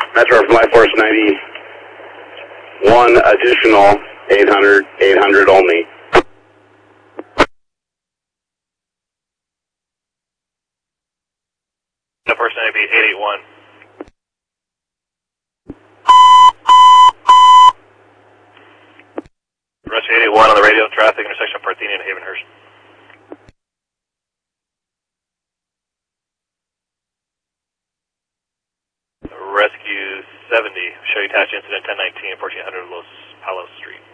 Metro Flight Force 91, additional 800 only. The first 90 be 881. Rescue 881 on the radio, traffic intersection of Parthenia and Havenhurst. Rescue 70, show you attached incident 1019, 1400 Los Palos Street.